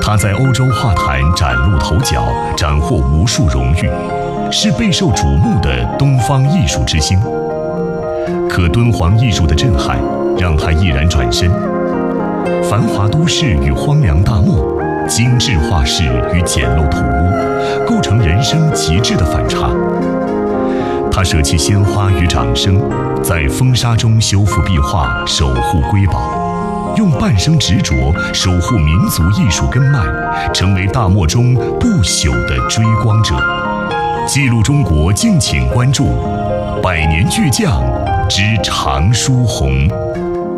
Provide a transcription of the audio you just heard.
他在欧洲画坛崭露头角，斩获无数荣誉，是备受瞩目的东方艺术之星。可敦煌艺术的震撼让他毅然转身，繁华都市与荒凉大漠，精致画室与简陋土屋，构成人生极致的反差。他舍弃鲜花与掌声，在风沙中修复壁画，守护瑰宝，用半生执着守护民族艺术根脉，成为大漠中不朽的追光者。记录中国，敬请关注《百年巨匠之常书鸿》。